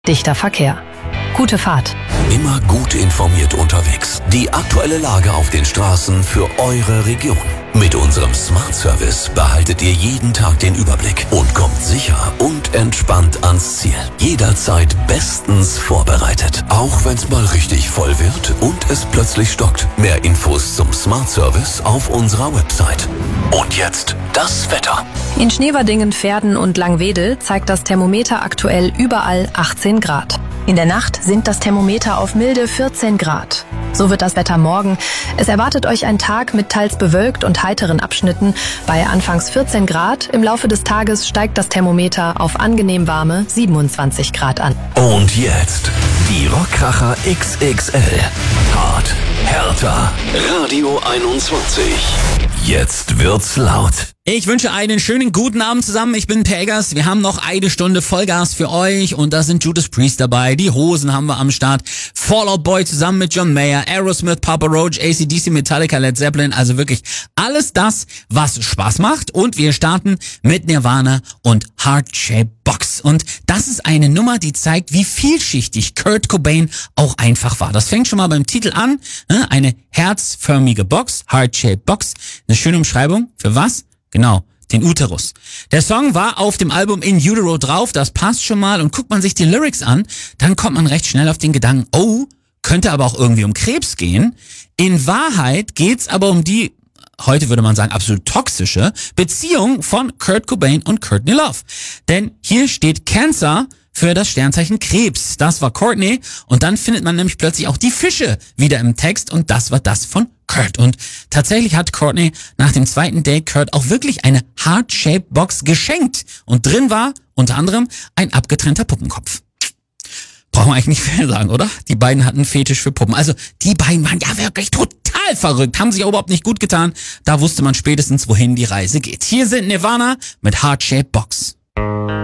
Dichter Verkehr. Gute Fahrt. Immer gut informiert unterwegs. Die aktuelle Lage auf den Straßen für eure Region. Mit unserem Smart Service behaltet ihr jeden Tag den Überblick und kommt sicher und entspannt ans Ziel. Jederzeit bestens vorbereitet. Auch wenn es mal richtig voll wird und es plötzlich stockt. Mehr Infos zum Smart Service auf unserer Website. Und jetzt das Wetter. In Schneverdingen, Verden und Langwedel zeigt das Thermometer aktuell überall 18 Grad. In der Nacht sinkt das Thermometer auf milde 14 Grad. So wird das Wetter morgen. Es erwartet euch ein Tag mit teils bewölkt und heiteren Abschnitten. Bei anfangs 14 Grad, im Laufe des Tages steigt das Thermometer auf angenehm warme 27 Grad an. Und jetzt die Rockkracher XXL. Hart, härter, Radio 21. Jetzt wird's laut. Ich wünsche einen schönen guten Abend zusammen. Ich bin Pegas. Wir haben noch eine Stunde Vollgas für euch und da sind Judas Priest dabei. Die Hosen haben wir am Start. Fall Out Boy zusammen mit John Mayer, Aerosmith, Papa Roach, AC/DC, Metallica, Led Zeppelin. Also wirklich alles das, was Spaß macht. Und wir starten mit Nirvana und Heart Shaped Box. Und das ist eine Nummer, die zeigt, wie vielschichtig Kurt Cobain auch einfach war. Das fängt schon mal beim Titel an. Eine herzförmige Box, Heart Shaped Box. Eine schöne Umschreibung. Für was? Genau, den Uterus. Der Song war auf dem Album In Utero drauf, das passt schon mal. Und guckt man sich die Lyrics an, dann kommt man recht schnell auf den Gedanken, oh, könnte aber auch irgendwie um Krebs gehen. In Wahrheit geht's aber um die, heute würde man sagen, absolut toxische Beziehung von Kurt Cobain und Courtney Love. Denn hier steht Cancer für das Sternzeichen Krebs. Das war Courtney und dann findet man nämlich plötzlich auch die Fische wieder im Text und das war das von Kurt. Und tatsächlich hat Courtney nach dem zweiten Date Kurt auch wirklich eine Heart-Shaped Box geschenkt und drin war unter anderem ein abgetrennter Puppenkopf. Brauchen wir eigentlich nicht viel sagen, oder? Die beiden hatten einen Fetisch für Puppen. Also die beiden waren ja wirklich total verrückt, haben sich auch überhaupt nicht gut getan. Da wusste man spätestens, wohin die Reise geht. Hier sind Nirvana mit Heart-Shaped Box.